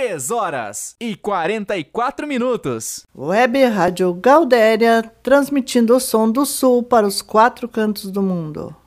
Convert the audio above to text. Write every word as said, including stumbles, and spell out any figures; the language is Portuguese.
três horas e quarenta e quatro minutos. Web Rádio Gaudéria, transmitindo o som do Sul para os quatro cantos do mundo.